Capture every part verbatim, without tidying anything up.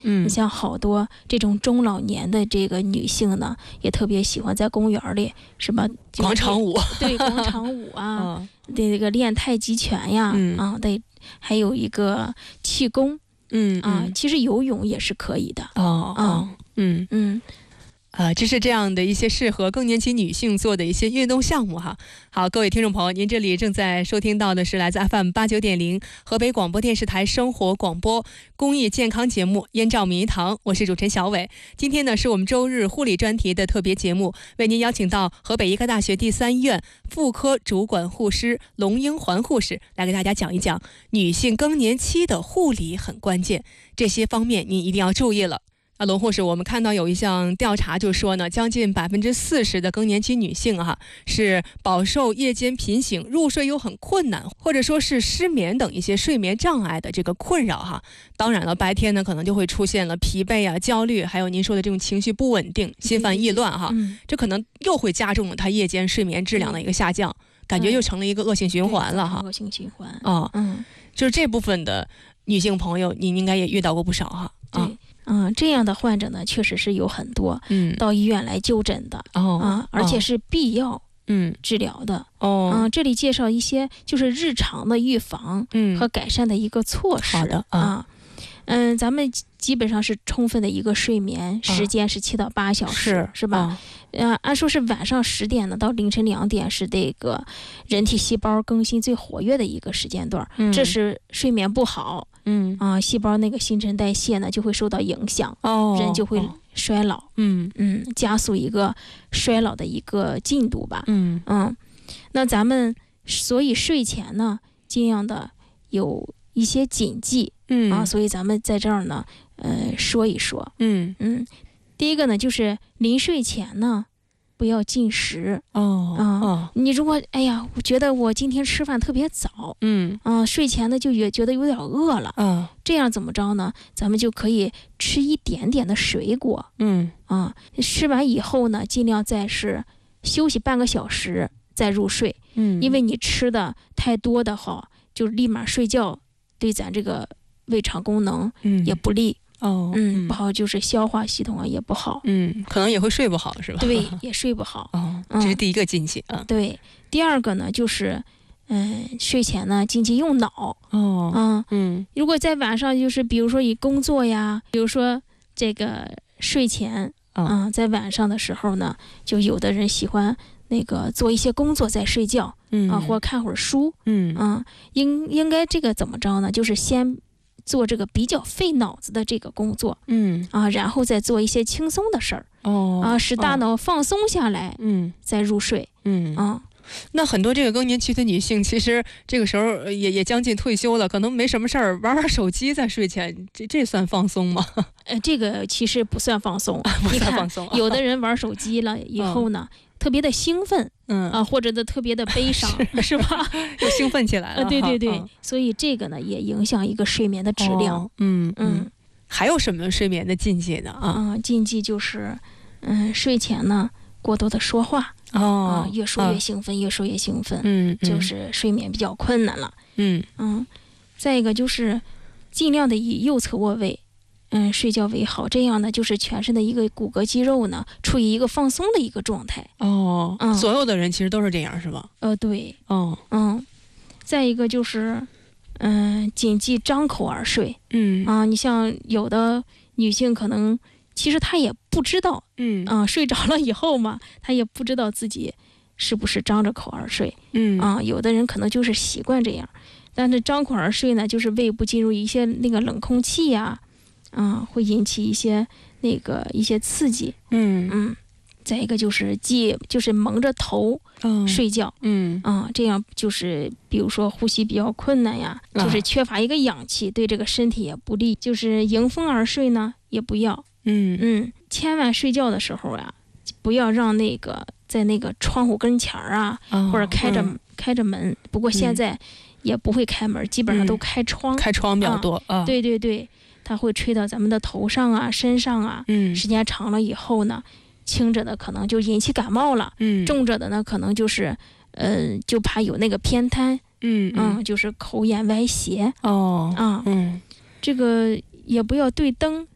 嗯， 你像好多这种中老年的这个女性呢，也特别喜欢在公园里是吧？ 广场舞， 对，广场舞啊， 嗯、 对，这个练太极拳呀， 嗯、 啊，对，还有一个气功， 嗯啊，其实游泳也是可以的。 哦哦，嗯嗯。 啊、呃，这是这样的一些适合更年期女性做的一些运动项目哈。好，各位听众朋友，您这里正在收听到的是来自 F M 八九点零河北广播电视台生活广播公益健康节目《燕赵迷堂》，我是主持人小伟。今天呢是我们周日护理专题的特别节目，为您邀请到河北医科大学第三医院妇科主管护师龙英环护士来给大家讲一讲女性更年期的护理很关键，这些方面您一定要注意了。啊，龙护士，我们看到有一项调查就说呢，将近百分之四十的更年期女性哈、啊、是饱受夜间频醒、入睡又很困难，或者说是失眠等一些睡眠障碍的这个困扰哈。当然了，白天呢可能就会出现了疲惫啊、焦虑，还有您说的这种情绪不稳定、心烦意乱哈， 嗯、 这可能又会加重了她夜间睡眠质量的一个下降，感觉又成了一个恶性循环了哈。 恶性循环啊， 嗯， 就是这部分的女性朋友，您应该也遇到过不少哈。 对。 啊嗯，这样的患者呢，确实是有很多， 嗯， 到医院来就诊的， 哦， 啊，而且是必要， 嗯， 治疗的， 哦， 嗯，这里介绍一些就是日常的预防， 嗯， 和改善的一个措施， 好的啊，嗯，咱们基本上是充分的一个睡眠时间是七到八小时， 是是吧？呃，按说是晚上十点呢到凌晨两点是这个人体细胞更新最活跃的一个时间段， 嗯， 这是睡眠不好， 嗯啊，细胞那个新陈代谢呢就会受到影响， 哦， 人就会衰老， 嗯嗯，加速一个衰老的一个进度吧， 嗯嗯，那咱们所以睡前呢尽量的有一些谨记， 嗯啊，所以咱们在这儿呢，呃，说一说， 嗯嗯，第一个呢就是临睡前呢不要进食， 哦， 啊， 哦， 你如果哎呀，我觉得我今天吃饭特别早， 嗯啊，睡前呢就也觉得有点饿了， 啊， 这样怎么着呢？咱们就可以吃一点点的水果， 嗯啊，吃完以后呢，尽量再是休息半个小时再入睡， 嗯， 因为你吃的太多的话，就立马睡觉，对咱这个胃肠功能也不利， 哦， 嗯，不好，就是消化系统啊也不好， 嗯，可能也会睡不好，是吧？ 对，也睡不好， 哦，这是第一个禁忌啊。 对，第二个呢就是，嗯，睡前呢禁忌用脑， 哦， 嗯嗯， 如果在晚上就是比如说以工作呀，比如说这个睡前，嗯，在晚上的时候呢，就有的人喜欢那个做一些工作再睡觉， 嗯啊，或者看会儿书， 嗯嗯，应应该这个怎么着呢？就是先做这个比较费脑子的这个工作， 嗯啊，然后再做一些轻松的事儿， 哦， 啊，使大脑放松下来， 嗯， 再入睡， 嗯啊。 那很多这个更年期的女性，其实这个时候也也将近退休了，可能没什么事儿，玩玩手机在睡前，这这算放松吗？ 呃，这个其实不算放松， 不算放松。 有的人玩手机了以后呢，嗯、特别的兴奋， 嗯啊，或者的特别的悲伤， 是, 是吧？ 又兴奋起来了。 呃、对对对、 嗯， 所以这个呢也影响一个睡眠的质量。 哦、嗯嗯， 嗯，还有什么睡眠的禁忌呢？啊， 嗯，禁忌就是，嗯，睡前呢过多的说话。 哦、 啊，越说越兴奋、啊，越说越兴奋， 嗯， 就是睡眠比较困难了， 嗯嗯，再一个就是尽量的以右侧卧位，嗯，睡觉为好，这样呢，就是全身的一个骨骼肌肉呢，处于一个放松的一个状态。 哦， 嗯， 所有的人其实都是这样，是吧？ 呃，对， 哦， 嗯，再一个就是，嗯、呃，谨记张口而睡， 嗯啊，你像有的女性可能。其实她也不知道， 嗯啊，睡着了以后嘛，她也不知道自己是不是张着口而睡， 嗯啊，有的人可能就是习惯这样，但是张口而睡呢，就是胃部进入一些那个冷空气呀、啊，啊，会引起一些那个一些刺激， 嗯嗯，再一个就是既就是蒙着头睡觉， 嗯啊，这样就是比如说呼吸比较困难呀， 啊、 就是缺乏一个氧气，对这个身体也不利，就是迎风而睡呢也不要。 嗯嗯，千万睡觉的时候啊，不要让那个在那个窗户跟前儿啊， 哦、 或者开着、 嗯、 开着门。不过现在也不会开门，嗯、基本上都开窗， 开窗比较多啊。 对对对，它会吹到咱们的头上啊、身上啊。 嗯， 时间长了以后呢，轻者的可能就引起感冒了， 嗯， 重者的呢可能就是呃，就怕有那个偏瘫， 嗯嗯，就是口眼歪斜。 哦， 啊， 嗯， 这个也不要对灯。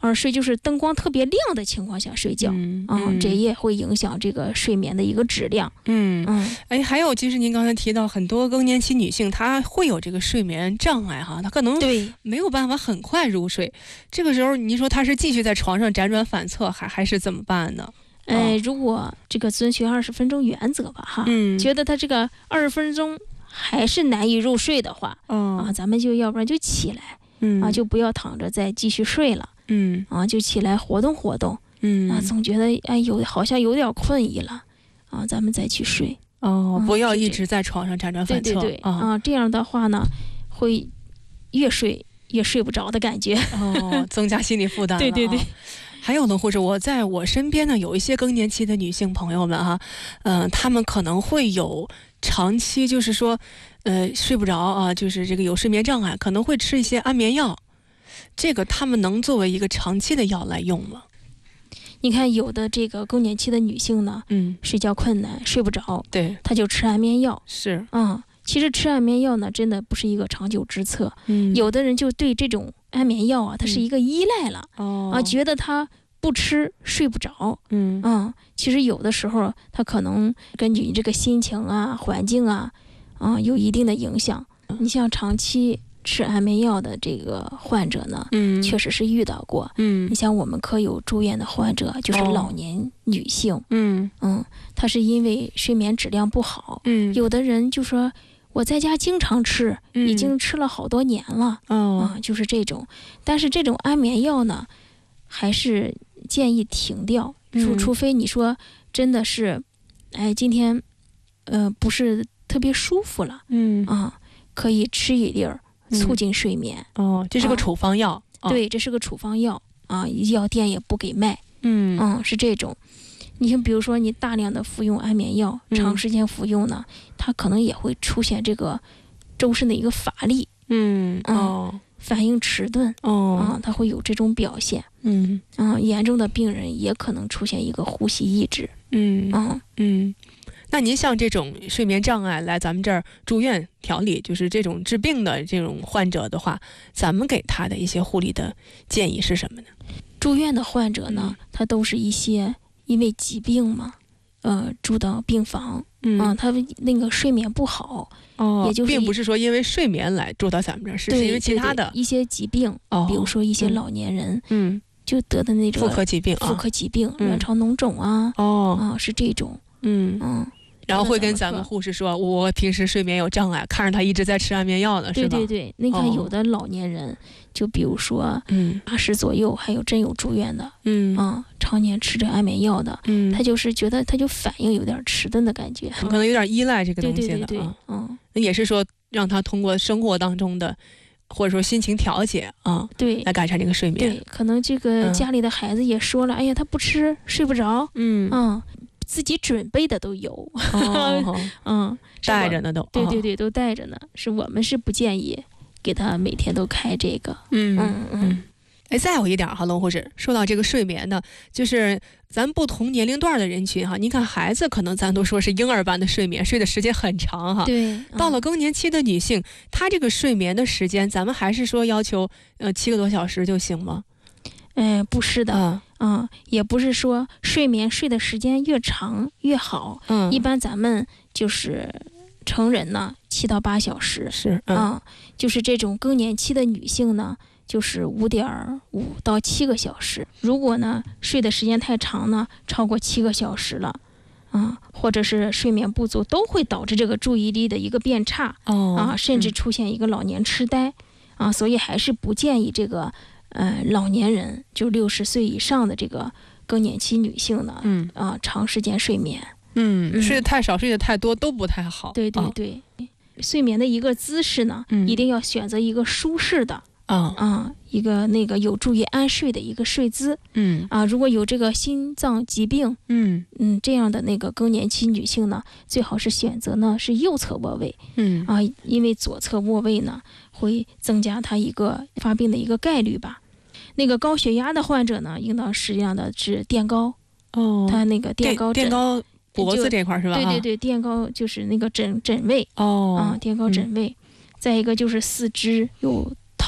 而睡就是灯光特别亮的情况下睡觉， 嗯， 啊、 嗯这也会影响这个睡眠的一个质量。 嗯嗯， 哎，还有就是您刚才提到很多更年期女性她会有这个睡眠障碍哈，她可能对， 没有办法很快入睡，这个时候您说她是继续在床上辗转反侧，还还是怎么办呢？ 呃，如果这个遵循二十分钟原则吧，哈， 嗯， 觉得他这个二十分钟还是难以入睡的话， 哦、 啊，咱们就要不然就起来， 嗯啊，就不要躺着再继续睡了， 嗯啊，就起来活动活动， 嗯啊，总觉得哎有好像有点困意了，啊，咱们再去睡。 哦， 嗯不要是这一直在床上辗转反侧， 对对对， 啊， 啊，这样的话呢，会越睡越睡不着的感觉。 哦，增加心理负担了、啊。 对对对。 还有呢，或者我在我身边呢，有一些更年期的女性朋友们哈，嗯、呃，她们可能会有长期就是说，呃，睡不着啊，就是这个有睡眠障碍，可能会吃一些安眠药，这个她们能作为一个长期的药来用吗？ 你看，有的这个更年期的女性呢， 嗯， 睡觉困难，睡不着， 对， 她就吃安眠药。 是， 嗯，其实吃安眠药呢，真的不是一个长久之策。 嗯， 有的人就对这种安眠药啊，它是一个依赖了、 哦啊，觉得他不吃睡不着。 嗯嗯，其实有的时候他可能根据你这个心情啊、环境啊，啊，有一定的影响。你像长期吃安眠药的这个患者呢， 嗯， 确实是遇到过。 嗯你像我们科有住院的患者，就是哦老年女性， 嗯嗯，她是因为睡眠质量不好， 嗯， 有的人就说我在家经常吃， 嗯已经吃了好多年了， 哦啊，就是这种。但是这种安眠药呢，还是建议停掉，除嗯除非你说真的是，哎，今天，呃，不是特别舒服了嗯啊，可以吃一粒儿，促进睡眠。 哦，这是个啊处方药，哦、 对，这是个处方药啊，药店也不给卖。 嗯嗯，是这种。你像比如说你大量的服用安眠药， 嗯长时间服用呢，它可能也会出现这个周身的一个乏力， 嗯嗯哦反应迟钝哦啊，它会有这种表现。 嗯嗯，严重的病人也可能出现一个呼吸抑制。 嗯嗯， 嗯，那您像这种睡眠障碍来咱们这儿住院调理，就是这种治病的这种患者的话，咱们给他的一些护理的建议是什么呢？ 住院的患者呢， 嗯他都是一些因为疾病嘛，呃，住到病房， 嗯啊，他那个睡眠不好， 哦， 也就是并不是说因为睡眠来住到咱们这儿，是对因为其他的对对一些疾病， 哦， 比如说一些嗯老年人、 嗯就得的那种妇科疾病啊， 妇科疾病， 嗯卵巢脓肿啊， 哦啊，是这种， 嗯， 嗯， 然后会跟咱们咱们护士说，我平时睡眠有障碍，看着他一直在吃安眠药呢，是吧？ 对对对，你看哦有的老年人，就比如说嗯八十左右，还有真有住院的， 嗯啊，常年吃这安眠药的， 嗯， 他就是觉得他就反应有点迟钝的感觉， 可能有点依赖这个对东西对对对了啊。， 嗯， 那也是说让他通过生活当中的或者说心情调节啊， 对来改善这个睡眠。 对，可能这个嗯家里的孩子也说了，哎呀，他不吃睡不着， 嗯嗯，自己准备的都有， 哦， 嗯，是我带着呢都。哦， 对对对，都带着呢。是我们是不建议给他每天都开这个。 嗯嗯嗯， 哎，再有一点哈，龙护士说到这个睡眠呢，就是咱不同年龄段的人群哈，您看孩子可能咱都说是婴儿般的睡眠，睡的时间很长哈。 对。 到了嗯更年期的女性，她这个睡眠的时间，咱们还是说要求呃七个多小时就行吗？ 呃，不是的， 啊， 嗯，也不是说睡眠睡的时间越长越好。 嗯， 一般咱们就是成人呢，七到八小时。 是，嗯啊，就是这种更年期的女性呢，就是五点五到七个小时。如果呢睡的时间太长呢，超过七个小时了，啊，或者是睡眠不足，都会导致这个注意力的一个变差哦啊，甚至出现一个老年痴呆啊。所以还是不建议这个呃老年人，就六十岁以上的这个更年期女性呢， 嗯啊长时间睡眠。 嗯， 嗯睡得太少，睡得太多都不太好。 对对啊对。睡眠的一个姿势呢， 嗯一定要选择一个舒适的， 啊， 啊，一个那个有助于安睡的一个睡姿嗯啊。如果有这个心脏疾病， 嗯嗯，这样的那个更年期女性呢，最好是选择呢是右侧卧位嗯啊，因为左侧卧位呢会增加她一个发病的一个概率吧。那个高血压的患者呢，应当实际上的是垫高， 哦， 他那个垫高枕， 垫高脖子就这块儿是吧？ 对对对，垫高就是那个枕枕位啊，哦， 啊，垫高枕位。再一个就是四肢有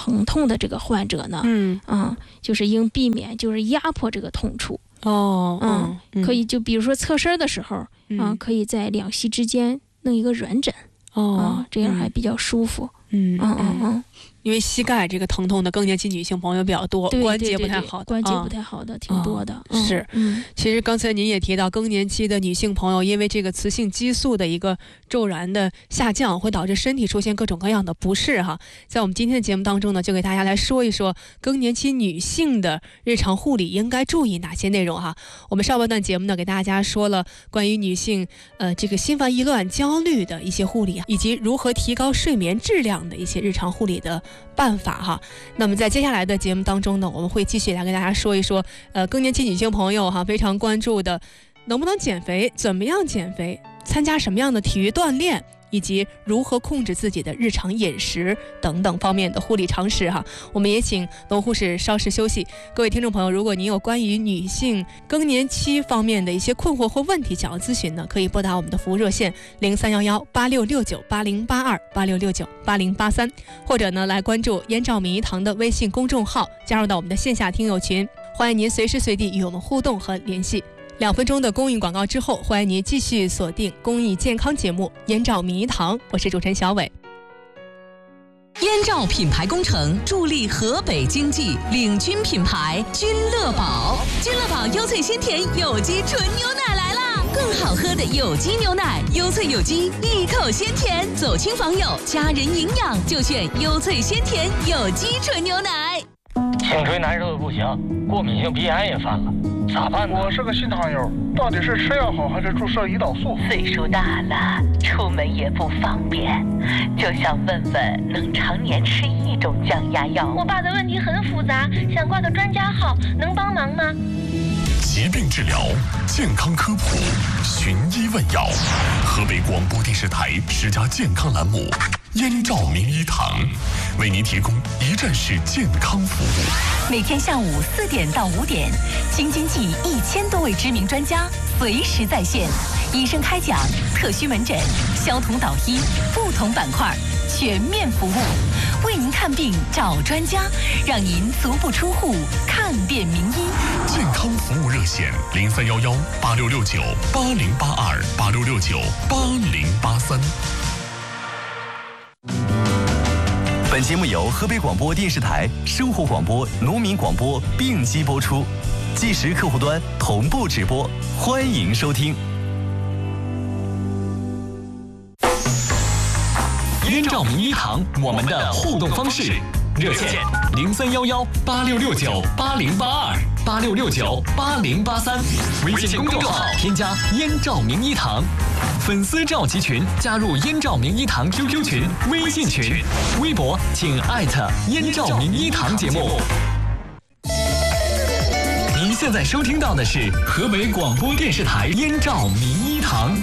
疼痛的这个患者呢， 嗯啊，就是应避免就是压迫这个痛处。 哦， 嗯， 嗯可以就比如说侧身的时候， 嗯啊，可以在两膝之间弄一个软枕， 哦啊，，这样还比较舒服。 嗯嗯嗯嗯， 因为膝盖这个疼痛的更年期女性朋友比较多， 对关节对对对不太好的， 关节啊不太好的挺多的。嗯是， 嗯其实刚才您也提到，更年期的女性朋友因为这个雌性激素的一个骤然的下降，会导致身体出现各种各样的不适哈。在我们今天的节目当中呢，就给大家来说一说更年期女性的日常护理应该注意哪些内容哈。我们上半段节目呢，给大家说了关于女性呃这个心烦意乱、焦虑的一些护理，以及如何提高睡眠质量的一些日常护理的办法哈。那么在接下来的节目当中呢，我们会继续来跟大家说一说，呃，更年期女性朋友哈非常关注的，能不能减肥，怎么样减肥，参加什么样的体育锻炼，以及如何控制自己的日常饮食等等方面的护理常识哈。我们也请龙护士稍事休息。各位听众朋友，如果您有关于女性更年期方面的一些困惑或问题想要咨询呢，可以拨打我们的服务热线零三幺幺八六六九八零八二八六六九八零八三，或者呢来关注燕赵民医堂的微信公众号，加入到我们的线下听友群，欢迎您随时随地与我们互动和联系。两分钟的公益广告之后，欢迎您继续锁定公益健康节目《燕赵民医堂》，我是主持人小伟。 燕赵品牌工程助力河北经济，领军品牌君乐宝。君乐宝优萃鲜甜有机纯牛奶来啦！更好喝的有机牛奶，优萃有机，一口鲜甜，走亲访友，家人营养就选优萃鲜甜有机纯牛奶。 颈椎难受的不行，过敏性鼻炎也犯了，咋办呢？ 我是个新糖友，到底是吃药好还是注射胰岛素？ 岁数大了，出门也不方便，就想问问能常年吃一种降压药。 我爸的问题很复杂，想挂个专家号，能帮忙吗？ 疾病治疗，健康科普，寻医问药。河北广播电视台十佳健康栏目《燕赵民医堂》，为您提供一站式健康服务。 每天下午四点到五点，京津冀一千多位知名专家随时在线，医生开讲，特需门诊，消同导医，不同板块全面服务，为您看病找专家，让您足不出户看遍名医。 健康服务热线零三幺幺八六六九八零八二八六六九八零八三。 本节目由河北广播电视台生活广播、农民广播并机播出，即时客户端同步直播，欢迎收听。 燕赵民医堂，我们的互动方式：热线零三幺幺八六六九八零八二八六六九八零八三，微信公众号添加燕赵民医堂。粉丝召集群，加入燕赵民医堂 Q Q 群、微信群，微博请艾特燕赵民医堂节目。您现在收听到的是河北广播电视台燕赵民医堂。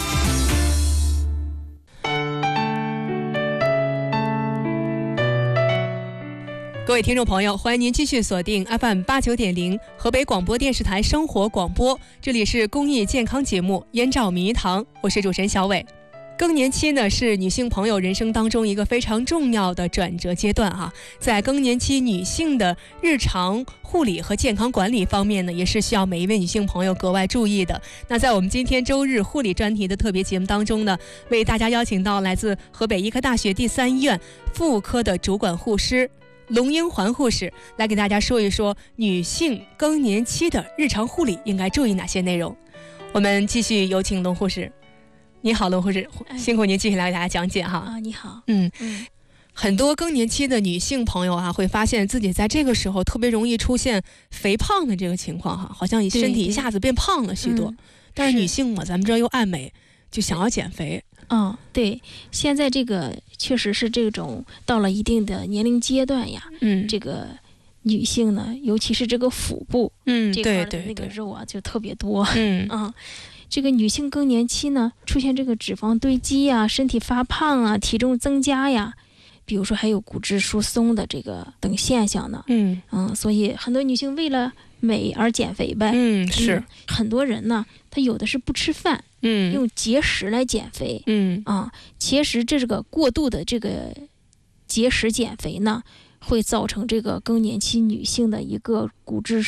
各位听众朋友，欢迎您继续锁定 F M 八九点零河北广播电视台生活广播，这里是公益健康节目《燕赵民医堂》，我是主持人小伟。更年期呢是女性朋友人生当中一个非常重要的转折阶段哈、啊，在更年期女性的日常护理和健康管理方面呢，也是需要每一位女性朋友格外注意的。那在我们今天周日护理专题的特别节目当中呢，为大家邀请到来自河北医科大学第三医院妇科的主管护师龙英环护士来给大家说一说女性更年期的日常护理应该注意哪些内容。我们继续有请龙护士。你好，龙护士，辛苦您继续来给大家讲解哈。 啊，你好。 嗯嗯， 很多更年期的女性朋友啊，会发现自己在这个时候特别容易出现肥胖的这个情况哈，好像身体一下子变胖了许多。 嗯、 但是女性嘛，咱们这又爱美，就想要减肥。 嗯，对，现在这个确实是这种到了一定的年龄阶段呀， 嗯， 这个女性呢，尤其是这个腹部， 嗯， 这块的那个肉啊就特别多， 嗯啊，这个女性更年期呢，出现这个脂肪堆积呀、身体发胖啊、体重增加呀，比如说还有骨质疏松的这个等现象呢， 嗯嗯，所以很多女性为了美而减肥呗， 嗯，是、嗯、 很多人呢，她有的是不吃饭。 嗯， 用节食来减肥， 嗯啊，节食这个过度的这个节食减肥呢， 会造成这个更年期女性的一个骨质